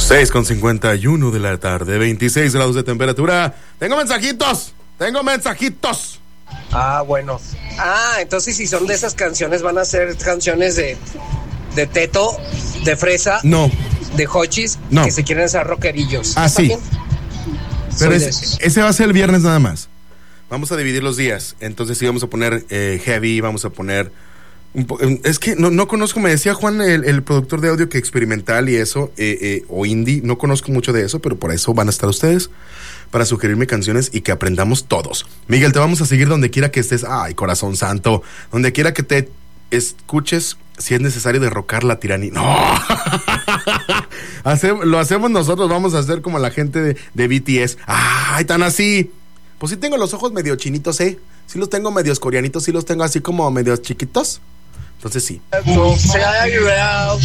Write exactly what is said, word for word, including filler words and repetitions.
seis con cincuenta y uno de la tarde, veintiséis grados de temperatura. Tengo mensajitos, tengo mensajitos. Ah, bueno. Ah, entonces si son de esas canciones, van a ser canciones de, de Teto, de Fresa, No, de Hochis, No. que se quieren hacer rockerillos. Ah, ¿Está sí. bien? pero Soy de es- esos. ese va a ser el viernes nada más. Vamos a dividir los días. Entonces sí vamos a poner eh, heavy, vamos a poner... un po- es que no, no conozco, me decía Juan, el, el productor de audio, que experimental y eso, eh, eh, o indie, no conozco mucho de eso, pero por eso van a estar ustedes, para sugerirme canciones y que aprendamos todos. Miguel, te vamos a seguir donde quiera que estés. Ay, corazón santo. Donde quiera que te escuches, si es necesario derrocar la tiranía. No. Hace- lo hacemos nosotros, vamos a hacer como la gente de, de B T S. Ay, tan así. Pues sí tengo los ojos medio chinitos, ¿eh? Sí los tengo medios coreanitos, sí los tengo así como medios chiquitos. Entonces sí.